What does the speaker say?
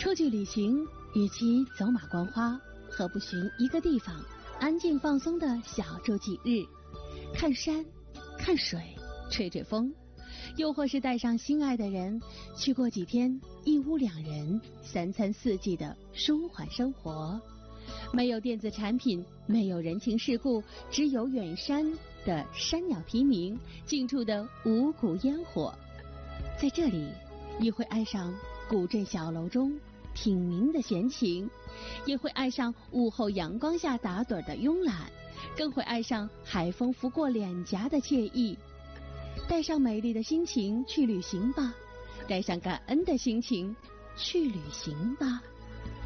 出去旅行，与其走马观花，何不寻一个地方安静放松的小住几日，看山看水，吹吹风，又或是带上心爱的人去过几天一屋两人3餐4季的舒缓生活。没有电子产品，没有人情世故，只有远山的山鸟啼鸣，近处的五谷烟火。在这里，你会爱上古镇小楼中挺民的闲情，也会爱上午后阳光下打盹的慵懒，更会爱上海风拂过脸颊的惬意。带上美丽的心情去旅行吧，带上感恩的心情去旅行吧。